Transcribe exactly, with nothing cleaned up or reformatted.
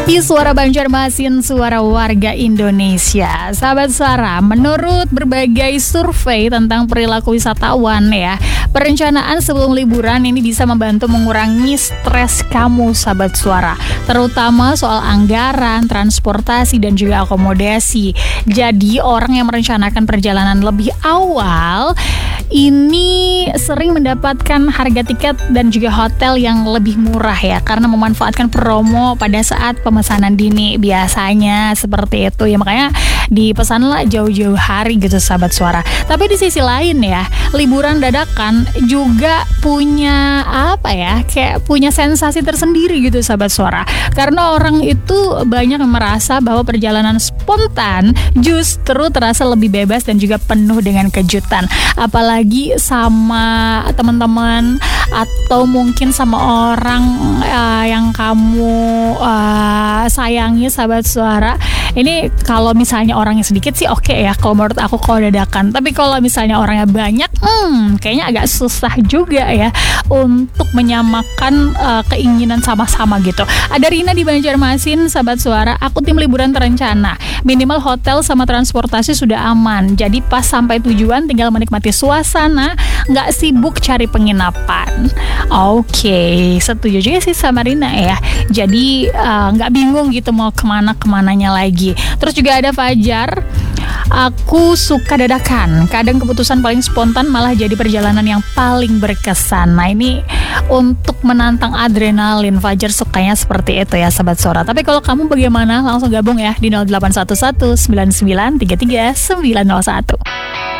Di Suara Banjarmasin, suara warga Indonesia. Sahabat Suara, menurut berbagai survei tentang perilaku wisatawan ya, perencanaan sebelum liburan ini bisa membantu mengurangi stres kamu, sahabat Suara, terutama soal anggaran, transportasi, dan juga akomodasi. Jadi orang yang merencanakan perjalanan lebih awal ini sering mendapatkan harga tiket dan juga hotel yang lebih murah ya, karena memanfaatkan promo pada saat pemesanan dini. Biasanya seperti itu ya, makanya dipesanlah jauh-jauh hari gitu, sahabat Suara. Tapi di sisi lain ya, liburan dadakan juga punya apa ya, kayak punya sensasi tersendiri gitu, sahabat Suara. Karena orang itu banyak yang merasa bahwa perjalanan spontan justru terasa lebih bebas dan juga penuh dengan kejutan. Apalagi sama teman-teman atau mungkin sama orang uh, yang kamu uh, sayangi, sahabat Suara. Ini kalau misalnya orangnya sedikit sih oke okay ya, kalau menurut aku kalau dadakan. Tapi kalau misalnya orangnya banyak, hmm, kayaknya agak susah juga ya untuk menyamakan uh, keinginan sama-sama gitu. Ada Rina di Banjarmasin, sahabat Suara. Aku tim liburan terencana. Minimal hotel sama transportasi sudah aman. Jadi pas sampai tujuan tinggal menikmati suasana, nggak sibuk cari penginapan. Oke, okay, setuju juga sih sama Rina ya. Jadi uh, nggak bingung gitu mau kemana-kemananya lagi. Terus juga ada Fajar. Aku suka dadakan. Kadang keputusan paling spontan malah jadi perjalanan yang paling berkesan. Nah ini untuk menantang adrenalin, Fajar sukanya seperti itu ya, sahabat Suara. Tapi kalau kamu bagaimana? Langsung gabung ya di nol delapan satu satu sembilan sembilan tiga tiga sembilan nol satu.